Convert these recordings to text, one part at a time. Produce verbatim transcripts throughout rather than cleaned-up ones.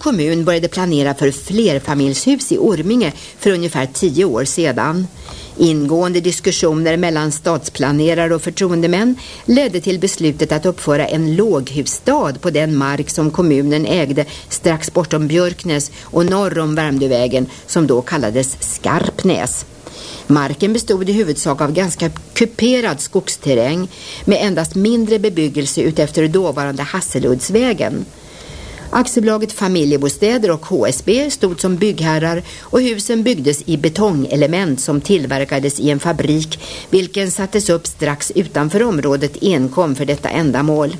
kommun började planera för flerfamiljshus i Orminge för ungefär tio år sedan. Ingående diskussioner mellan stadsplanerare och förtroendemän ledde till beslutet att uppföra en låghusstad på den mark som kommunen ägde strax bortom Björknäs och norr om Värmdövägen, som då kallades Skarpnäs. Marken bestod i huvudsak av ganska kuperad skogsterräng med endast mindre bebyggelse utefter dåvarande Hasseluddsvägen. Aktiebolaget Familjebostäder och H S B stod som byggherrar och husen byggdes i betongelement som tillverkades i en fabrik, vilken sattes upp strax utanför området enkom för detta ändamål.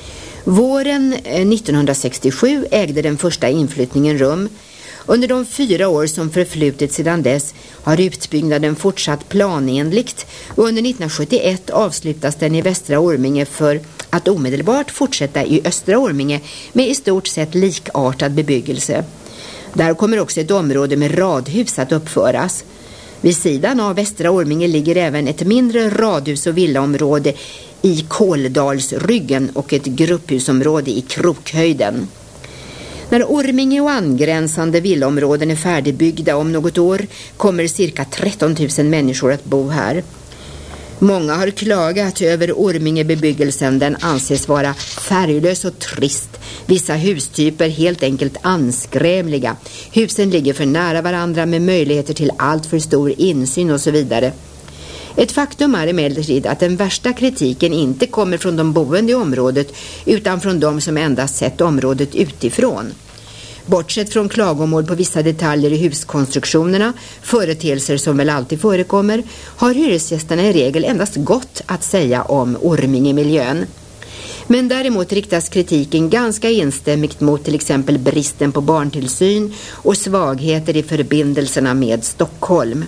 Våren nittonhundrasextiosju ägde den första inflyttningen rum. Under de fyra år som förflutit sedan dess har utbyggnaden fortsatt planenligt och under nittonhundrasjuttioett avslutas den i Västra Orminge för att omedelbart fortsätta i Östra Orminge med i stort sett likartad bebyggelse. Där kommer också ett område med radhus att uppföras. Vid sidan av Västra Orminge ligger även ett mindre radhus- och villaområde i Kåldalsryggen och ett grupphusområde i Krokhöjden. När Orminge och angränsande villaområden är färdigbyggda om något år kommer cirka tretton tusen människor att bo här. Många har klagat över Ormingebebyggelsen. Den anses vara färglös och trist. Vissa hustyper helt enkelt anskrämliga. Husen ligger för nära varandra med möjligheter till allt för stor insyn och så vidare. Ett faktum är emellertid att den värsta kritiken inte kommer från de boende i området utan från de som endast sett området utifrån. Bortsett från klagomål på vissa detaljer i huskonstruktionerna, företeelser som väl alltid förekommer, har hyresgästerna i regel endast gott att säga om Orminge-miljön. Men däremot riktas kritiken ganska enstämmigt mot till exempel bristen på barntillsyn och svagheter i förbindelserna med Stockholm.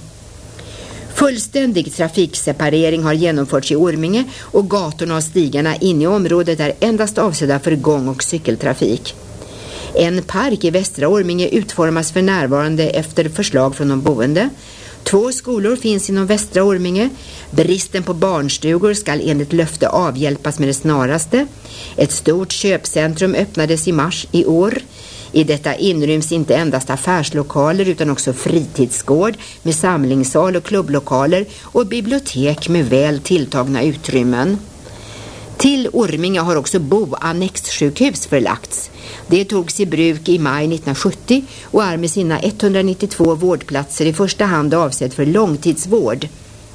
Fullständig trafikseparering har genomförts i Orminge och gatorna och stigarna inne i området är endast avsedda för gång- och cykeltrafik. En park i Västra Orminge utformas för närvarande efter förslag från de boende. Två skolor finns inom Västra Orminge. Bristen på barnstugor ska enligt löfte avhjälpas med det snaraste. Ett stort köpcentrum öppnades i mars i år. I detta inryms inte endast affärslokaler utan också fritidsgård med samlingssal och klubblokaler och bibliotek med väl tilltagna utrymmen. Till Orminge har också Bo-annexsjukhus förlagts. Det togs i bruk i maj nittonhundrasjuttio och är med sina etthundranittiotvå vårdplatser i första hand avsett för långtidsvård.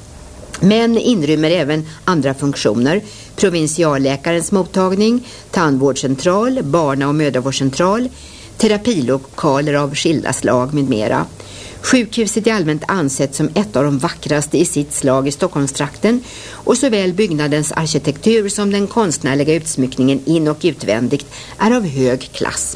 Men inrymmer även andra funktioner: provinsialläkarens mottagning, tandvårdscentral, barna- och mödravårdscentral, terapilokaler av skilda slag med mera. Sjukhuset är allmänt ansett som ett av de vackraste i sitt slag i Stockholmstrakten och såväl byggnadens arkitektur som den konstnärliga utsmyckningen in- och utvändigt är av hög klass.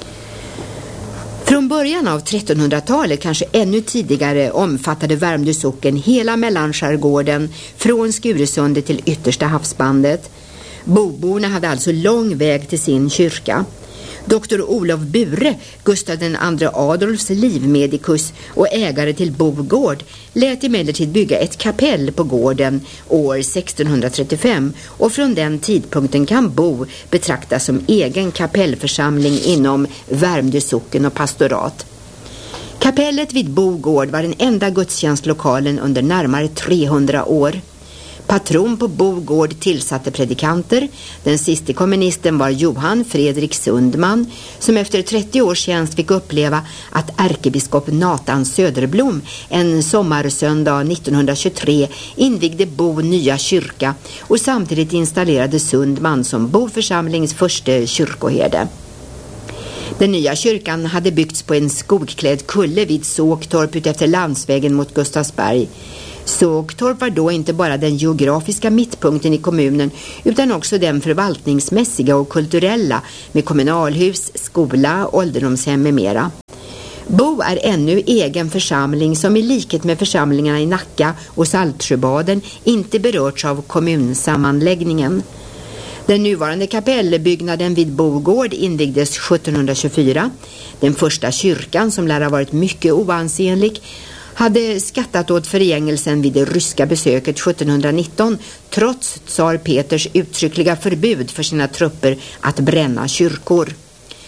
Från början av trettonhundratalet, kanske ännu tidigare, omfattade Värmdö socken hela mellanskärgården från Skuresundet till yttersta havsbandet. Boborna hade alltså lång väg till sin kyrka. Doktor Olof Bure, Gustav den andre Adolfs livmedikus och ägare till Bogård, lät emellertid bygga ett kapell på gården år sextonhundratrettiofem och från den tidpunkten kan Bo betraktas som egen kapellförsamling inom Värmdö socken och pastorat. Kapellet vid Bogård var den enda gudstjänstlokalen under närmare trehundra år. Patron på Bogård tillsatte predikanter. Den sista kommunisten var Johan Fredrik Sundman, som efter trettio års tjänst fick uppleva att ärkebiskop Nathan Söderblom en sommarsöndag nittonhundratjugotre invigde Bo nya kyrka och samtidigt installerade Sundman som Boförsamlings första kyrkoherde. Den nya kyrkan hade byggts på en skogklädd kulle vid Sågtorp utefter landsvägen mot Gustavsberg. Sågtorp var då inte bara den geografiska mittpunkten i kommunen utan också den förvaltningsmässiga och kulturella med kommunalhus, skola, ålderdomshem med mera. Bo är ännu egen församling som i likhet med församlingarna i Nacka och Saltsjöbaden inte berörts av kommunsammanläggningen. Den nuvarande kapellbyggnaden vid Bogård invigdes sjuttonhundratjugofyra. Den första kyrkan, som lär ha varit mycket oansenlig, hade skattat åt förgängelsen vid det ryska besöket sjuttonhundranitton trots tsar Peters uttryckliga förbud för sina trupper att bränna kyrkor.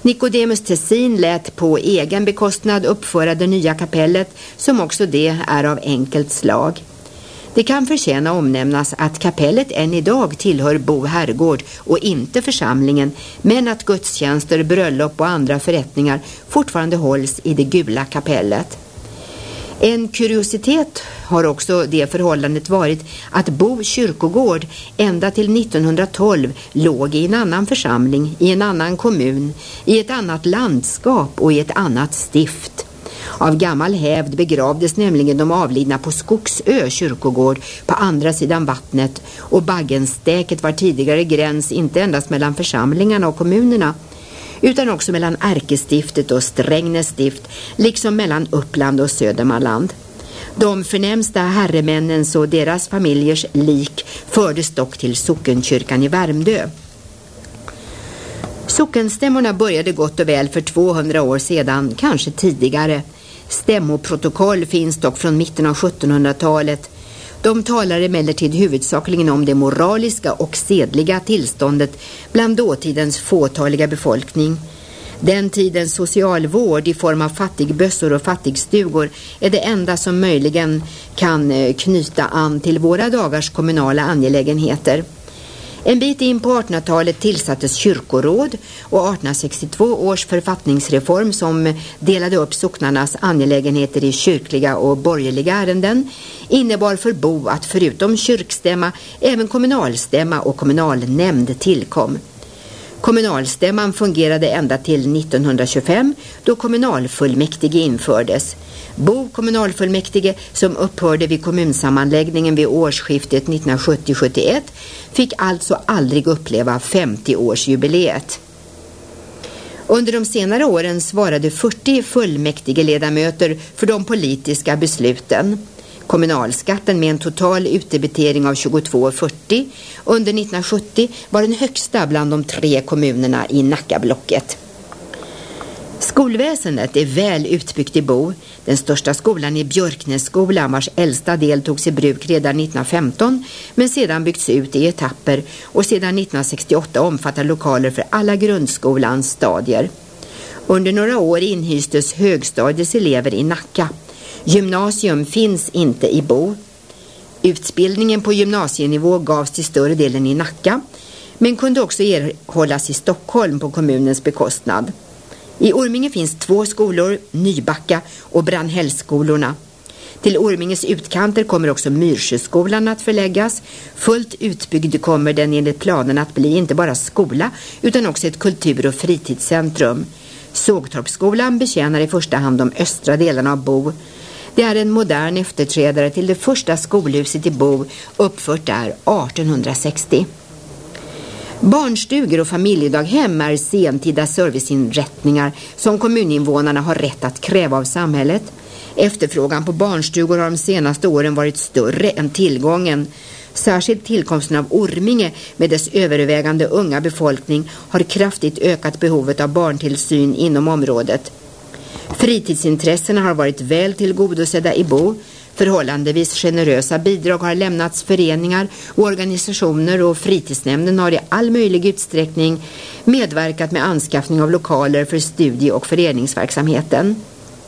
Nicodemus Tessin lät på egen bekostnad uppföra det nya kapellet, som också det är av enkelt slag. Det kan förtjäna omnämnas att kapellet än idag tillhör Bo herrgård och inte församlingen, men att gudstjänster, bröllop och andra förrättningar fortfarande hålls i det gula kapellet. En kuriositet har också det förhållandet varit att Bo kyrkogård ända till nittonhundratolv låg i en annan församling, i en annan kommun, i ett annat landskap och i ett annat stift. Av gammal hävd begravdes nämligen de avlidna på Skogsö kyrkogård på andra sidan vattnet, och Baggenstäket var tidigare gräns inte endast mellan församlingarna och kommunerna, utan också mellan Ärkestiftet och Strängnäs stift, liksom mellan Uppland och Södermanland. De förnämsta herremännens och deras familjers lik fördes dock till sockenkyrkan i Värmdö. Sockenstämmorna började gott och väl för tvåhundra år sedan, kanske tidigare. Stämmoprotokoll finns dock från mitten av sjuttonhundratalet. De talar emellertid huvudsakligen om det moraliska och sedliga tillståndet bland dåtidens fåtaliga befolkning. Den tidens socialvård i form av fattigbössor och fattigstugor är det enda som möjligen kan knyta an till våra dagars kommunala angelägenheter. En bit in på artonhundratalet tillsattes kyrkoråd, och artonhundrasextiotvå års författningsreform som delade upp socknarnas angelägenheter i kyrkliga och borgerliga ärenden innebar för Bo att förutom kyrkstämma även kommunalstämma och kommunalnämnd tillkom. Kommunalstämman fungerade ända till nittonhundratjugofem då kommunalfullmäktige infördes. Bo kommunalfullmäktige, som upphörde vid kommunsammanläggningen vid årsskiftet nittonhundrasjuttio sjuttioett, fick alltså aldrig uppleva femtioårsjubileet. Under de senare åren svarade fyrtio fullmäktigeledamöter för de politiska besluten. Kommunalskatten med en total utdebitering av tjugotvå kronor fyrtio under nittonhundrasjuttio var den högsta bland de tre kommunerna i Nackablocket. Skolväsendet är väl utbyggt i Bo. Den största skolan är Björknässkolan, vars äldsta del togs i bruk redan nittonhundrafemton, men sedan byggts ut i etapper och sedan nittonhundrasextioåtta omfattar lokaler för alla grundskolans stadier. Under några år inhystes högstadiets elever i Nacka. Gymnasium finns inte i Bo. Utbildningen på gymnasienivå gavs till större delen i Nacka, men kunde också erhållas i Stockholm på kommunens bekostnad. I Orminge finns två skolor, Nybacka och Brandhällsskolorna. Till Orminges utkanter kommer också Myrsjöskolan att förläggas. Fullt utbyggd kommer den enligt planen att bli inte bara skola utan också ett kultur- och fritidscentrum. Sågtorpsskolan betjänar i första hand de östra delarna av Bo. Det är en modern efterträdare till det första skolhuset i Bo, uppfört där artonhundrasextio. Barnstugor och familjedaghem är sentida serviceinrättningar som kommuninvånarna har rätt att kräva av samhället. Efterfrågan på barnstugor har de senaste åren varit större än tillgången. Särskilt tillkomsten av Orminge med dess övervägande unga befolkning har kraftigt ökat behovet av barntillsyn inom området. Fritidsintressena har varit väl tillgodosedda i Bo. Förhållandevis generösa bidrag har lämnats föreningar och organisationer, och fritidsnämnden har i all möjlig utsträckning medverkat med anskaffning av lokaler för studie- och föreningsverksamheten.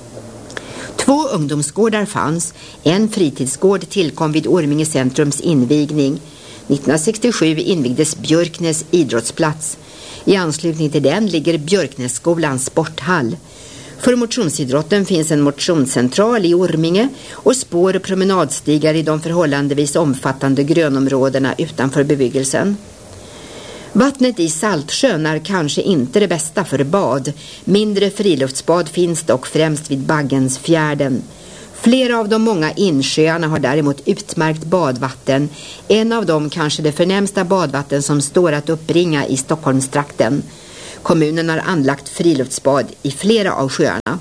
Två ungdomsgårdar fanns. En fritidsgård tillkom vid Orminge centrums invigning. nittonhundrasextiosju invigdes Björknäs idrottsplats. I anslutning till den ligger Björknässkolans sporthall. För motionsidrotten finns en motionscentral i Orminge och spår- och promenadstigar i de förhållandevis omfattande grönområdena utanför bebyggelsen. Vattnet i Saltsjön är kanske inte det bästa för bad. Mindre friluftsbad finns dock främst vid Baggensfjärden. Flera av de många insjöarna har däremot utmärkt badvatten. En av dem kanske det förnämsta badvatten som står att uppbringa i Stockholmstrakten. Kommunen har anlagt friluftsbad i flera av sjöarna.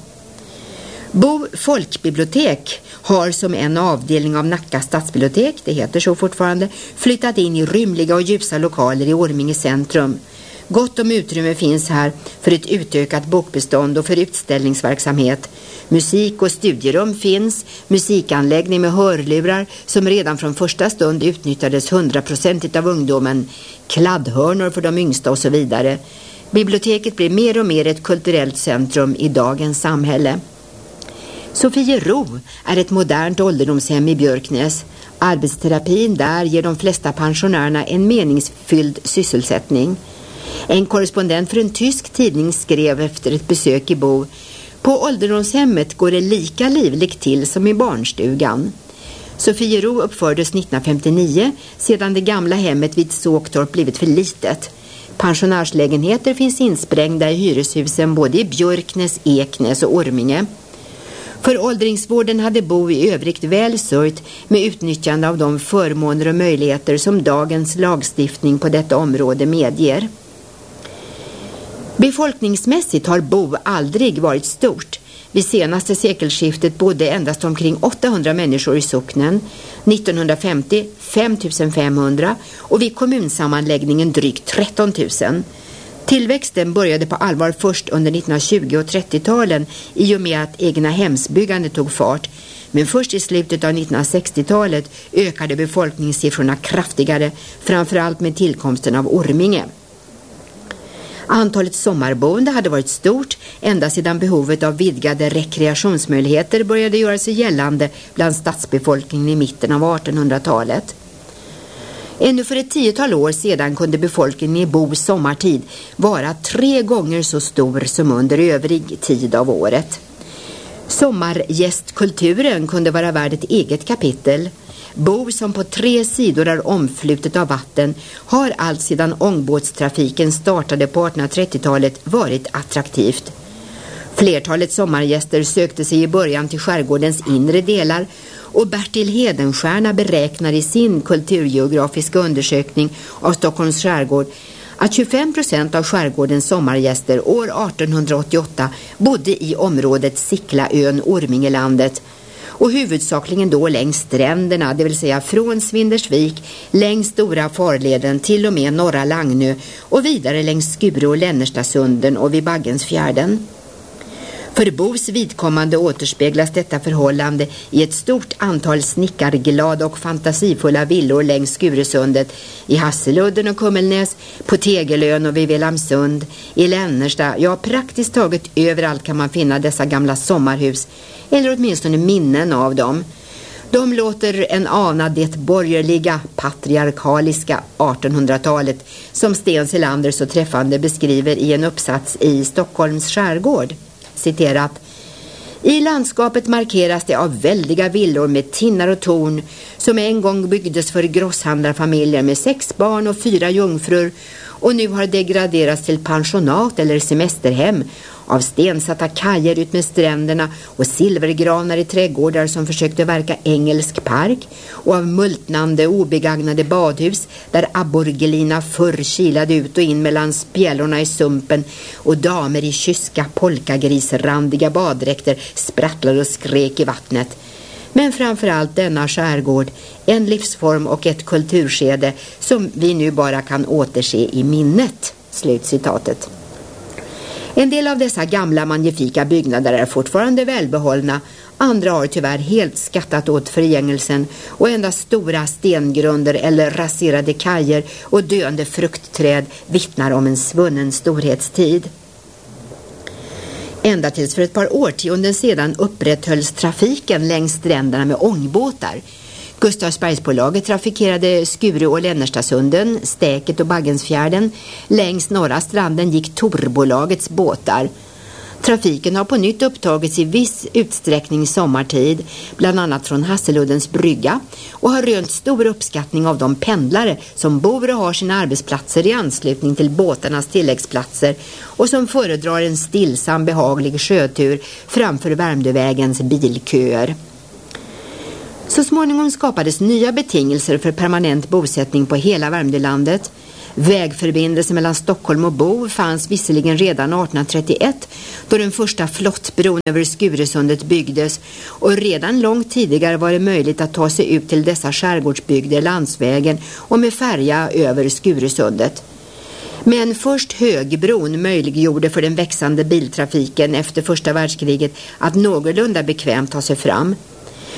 Bo folkbibliotek har som en avdelning av Nacka stadsbibliotek, det heter så fortfarande, flyttat in i rymliga och ljusa lokaler i Orminge centrum. Gott om utrymme finns här för ett utökat bokbestånd och för utställningsverksamhet. Musik- och studierum finns, musikanläggning med hörlurar som redan från första stund utnyttjades hundraprocentigt av ungdomen, kladdhörnor för de yngsta och så vidare. Biblioteket blir mer och mer ett kulturellt centrum i dagens samhälle. Sofiero är ett modernt ålderdomshem i Björknäs. Arbetsterapin där ger de flesta pensionärerna en meningsfylld sysselsättning. En korrespondent för en tysk tidning skrev efter ett besök i Bo: på ålderdomshemmet går det lika livligt till som i barnstugan. Sofiero uppfördes nittonhundrafemtionio sedan det gamla hemmet vid Såktorp blivit för litet. Pensionärslägenheter finns insprängda i hyreshusen både i Björknäs, Eknäs och Orminge. För åldringsvården hade Bo i övrigt väl sörjt med utnyttjande av de förmåner och möjligheter som dagens lagstiftning på detta område medger. Befolkningsmässigt har Bo aldrig varit stort. Vid senaste sekelskiftet bodde endast omkring åttahundra människor i socknen, nittonhundrafemtio fem tusen femhundra och vid kommunsammanläggningen drygt tretton tusen. Tillväxten började på allvar först under nittonhundratjugo- och trettio-talen i och med att egna hemsbyggande tog fart. Men först i slutet av nittonhundrasextiotalet ökade befolkningssiffrorna kraftigare, framförallt med tillkomsten av Orminge. Antalet sommarboende hade varit stort ända sedan behovet av vidgade rekreationsmöjligheter började göra sig gällande bland stadsbefolkningen i mitten av artonhundratalet. Ännu för ett tiotal år sedan kunde befolkningen i Bo sommartid vara tre gånger så stor som under övrig tid av året. Sommargästkulturen kunde vara värd ett eget kapitel. Bo, som på tre sidor är omflutet av vatten, har allt sedan ångbåtstrafiken startade på artonhundratrettiotalet varit attraktivt. Flertalet sommargäster sökte sig i början till skärgårdens inre delar, och Bertil Hedenstierna beräknar i sin kulturgeografiska undersökning av Stockholms skärgård att tjugofem procent av skärgårdens sommargäster år artonhundraåttioåtta bodde i området Siklaön Ormingelandet, och huvudsakligen då längs stränderna, det vill säga från Svindersvik längs Stora farleden till och med Norra Lagnö och vidare längs Skure och Lännerstasunden och vid Baggensfjärden. För Bos vidkommande återspeglas detta förhållande i ett stort antal snickarglada och fantasifulla villor längs Skuresundet, i Hasseludden och Kummelnäs, på Tegelön och vid Velamsund, i Lännersta, ja praktiskt taget överallt kan man finna dessa gamla sommarhus, eller åtminstone minnen av dem. De låter en ana det borgerliga, patriarkaliska artonhundratalet, som Sten Selander så träffande beskriver i en uppsats i Stockholms skärgård. Citerat: i landskapet markeras det av väldiga villor med tinnar och torn som en gång byggdes för grosshandlarfamiljer med sex barn och fyra jungfrur och nu har degraderats till pensionat eller semesterhem, av stensatta kajer ut med stränderna och silvergranar i trädgårdar som försökte verka engelsk park, och av multnande obegagnade badhus där abborgelina förr kilade ut och in mellan spjällorna i sumpen och damer i kyska polkagrisrandiga baddräkter sprattlade och skrek i vattnet. Men framförallt denna skärgård, en livsform och ett kulturskede som vi nu bara kan återse i minnet. Slutcitatet. En del av dessa gamla magnifika byggnader är fortfarande välbehållna, andra har tyvärr helt skattat åt förgängelsen och endast stora stengrunder eller raserade kajer och döende fruktträd vittnar om en svunnen storhetstid. Ända tills för ett par årtionden sedan upprätthölls trafiken längs stränderna med ångbåtar. Gustavsbergsbolaget trafikerade Skure och Lännerstasunden, Stäket och Baggensfjärden. Längs norra stranden gick Torbolagets båtar. Trafiken har på nytt upptagits i viss utsträckning sommartid, bland annat från Hasseluddens brygga, och har rönt stor uppskattning av de pendlare som bor och har sina arbetsplatser i anslutning till båtarnas tilläggsplatser och som föredrar en stillsam behaglig sjötur framför Värmdövägens bilköer. Så småningom skapades nya betingelser för permanent bosättning på hela Värmdölandet. Vägförbindelse mellan Stockholm och Bo fanns visserligen redan artonhundratrettioett då den första flottbron över Skuresundet byggdes, och redan långt tidigare var det möjligt att ta sig ut till dessa skärgårdsbygder landsvägen och med färja över Skuresundet. Men först högbron möjliggjorde för den växande biltrafiken efter första världskriget att någorlunda bekvämt ta sig fram.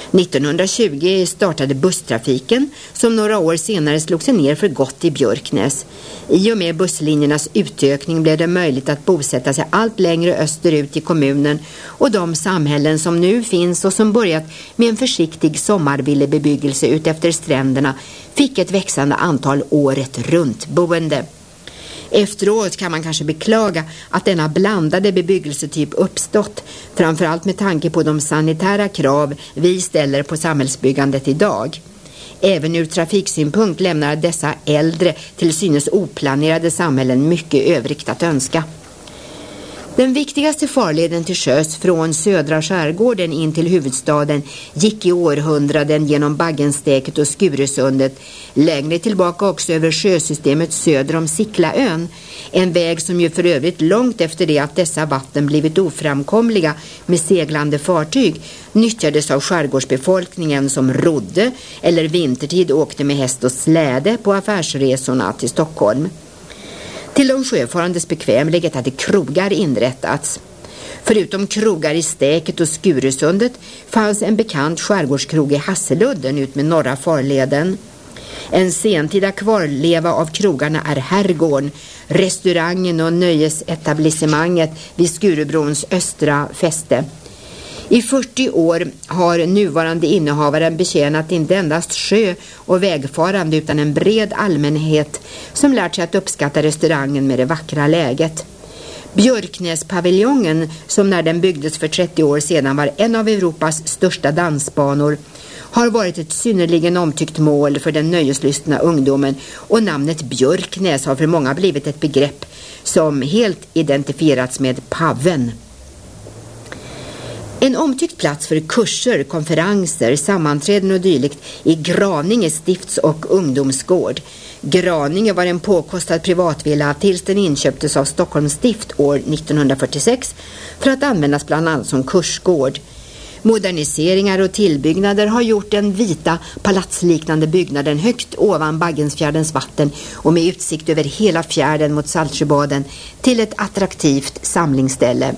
nittonhundratjugo startade busstrafiken som några år senare slog sig ner för gott i Björknäs. I och med busslinjernas utökning blev det möjligt att bosätta sig allt längre österut i kommunen, och de samhällen som nu finns och som börjat med en försiktig sommarvillebebyggelse ut efter stränderna fick ett växande antal året runt boende. Efteråt kan man kanske beklaga att denna blandade bebyggelsetyp uppstått, framförallt med tanke på de sanitära krav vi ställer på samhällsbyggandet idag. Även ur trafiksynpunkt lämnar dessa äldre till synes oplanerade samhällen mycket övrigt att önska. Den viktigaste farleden till sjöss från södra skärgården in till huvudstaden gick i århundraden genom Baggenstäket och Skuresundet, längre tillbaka också över sjösystemet söder om Siklaön, en väg som ju för övrigt långt efter det att dessa vatten blivit oframkomliga med seglande fartyg nyttjades av skärgårdsbefolkningen som rodde eller vintertid åkte med häst och släde på affärsresorna till Stockholm. Till de sjöfarandes bekvämlighet hade krogar inrättats. Förutom krogar i Stäket och Skuresundet fanns en bekant skärgårdskrog i Hasseludden ut med norra farleden. En sentida kvarleva av krogarna är Herrgården, restaurangen och nöjesetablissemanget vid Skurebrons östra fäste. I fyrtio år har nuvarande innehavaren betjänat inte endast sjö- och vägfarande utan en bred allmänhet som lärt sig att uppskatta restaurangen med det vackra läget. Björknäspaviljongen, som när den byggdes för trettio år sedan var en av Europas största dansbanor, har varit ett synnerligen omtyckt mål för den nöjeslystna ungdomen, och namnet Björknäs har för många blivit ett begrepp som helt identifierats med paven. En omtyckt plats för kurser, konferenser, sammanträden och dylikt i Graninge stifts- och ungdomsgård. Graninge var en påkostad privatvilla tills den inköptes av Stockholms stift år nittonhundrafyrtiosex för att användas bland annat som kursgård. Moderniseringar och tillbyggnader har gjort den vita palatsliknande byggnaden högt ovan Baggensfjärdens vatten och med utsikt över hela fjärden mot Saltsjöbaden till ett attraktivt samlingsställe.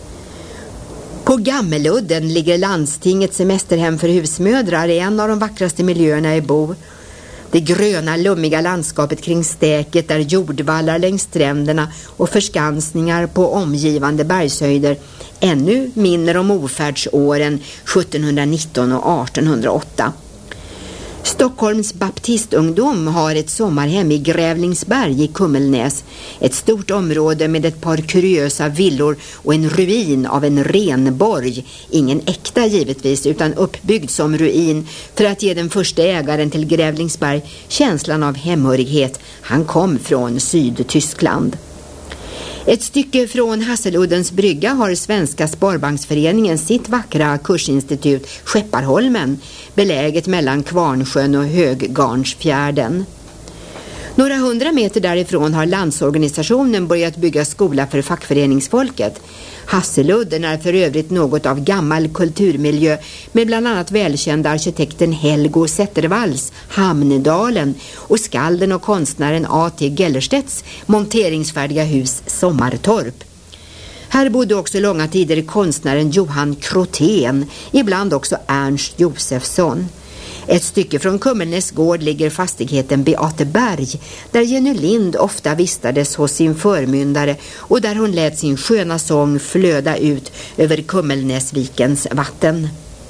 På Gammeludden ligger landstingets semesterhem för husmödrar i en av de vackraste miljöerna i Bo. Det gröna, lummiga landskapet kring Stäket där jordvallar längs stränderna och förskansningar på omgivande bergshöjder ännu minner om ofärdsåren sjuttonhundranitton och artonhundraåtta. Stockholms baptistungdom har ett sommarhem i Grävlingsberg i Kummelnäs, ett stort område med ett par kuriösa villor och en ruin av en renborg, ingen äkta givetvis utan uppbyggd som ruin för att ge den första ägaren till Grävlingsberg känslan av hemhörighet. Han kom från Sydtyskland. Ett stycke från Hasseluddens brygga har Svenska Sparbanksföreningen sitt vackra kursinstitut Skepparholmen, beläget mellan Kvarnsjön och Höggarnsfjärden. Några hundra meter därifrån har Landsorganisationen börjat bygga skola för fackföreningsfolket. Hasseludden är för övrigt något av gammal kulturmiljö med bland annat välkända arkitekten Helgo Zettervalls Hamnedalen och skalden och konstnären A T Gellerstedts monteringsfärdiga hus Sommartorp. Här bodde också långa tider konstnären Johan Krotén, ibland också Ernst Josefsson. Ett stycke från Kummelnäs gård ligger fastigheten Beateberg, där Jenny Lind ofta vistades hos sin förmyndare och där hon lät sin sköna sång flöda ut över Kummelnäsvikens vatten.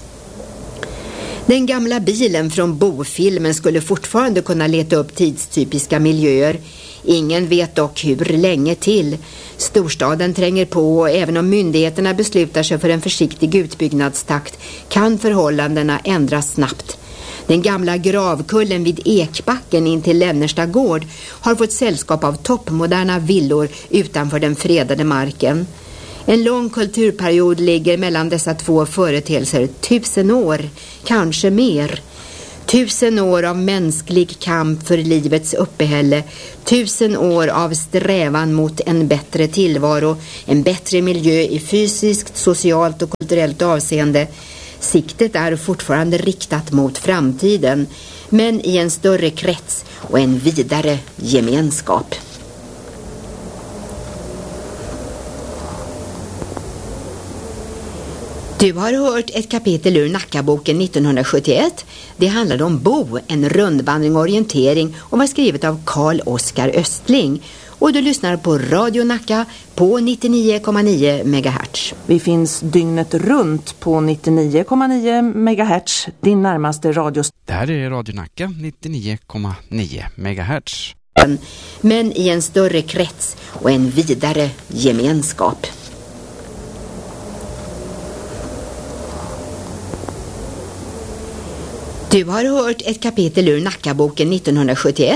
Den gamla bilen från Bo-filmen skulle fortfarande kunna leta upp tidstypiska miljöer. Ingen vet dock hur länge till. Storstaden tränger på och även om myndigheterna beslutar sig för en försiktig utbyggnadstakt kan förhållandena ändras snabbt. Den gamla gravkullen vid Ekbacken in till Lämnersta gård har fått sällskap av toppmoderna villor utanför den fredade marken. En lång kulturperiod ligger mellan dessa två företeelser, tusen år, kanske mer. Tusen år av mänsklig kamp för livets uppehälle, tusen år av strävan mot en bättre tillvaro, en bättre miljö i fysiskt, socialt och kulturellt avseende. Siktet är fortfarande riktat mot framtiden, men i en större krets och en vidare gemenskap. Du har hört ett kapitel ur Nackaboken nittonhundrasjuttioett. Det handlade om Bo, en rundvandring och orientering, och var skrivet av Carl Oskar Östling. Och du lyssnar på Radio Nacka på nittionio komma nio megahertz. Vi finns dygnet runt på nittionio komma nio megahertz, din närmaste radio. Det här är Radio Nacka nittionio komma nio megahertz. Men i en större krets och en vidare gemenskap. Du har hört ett kapitel ur Nackaboken nittonhundrasjuttioett.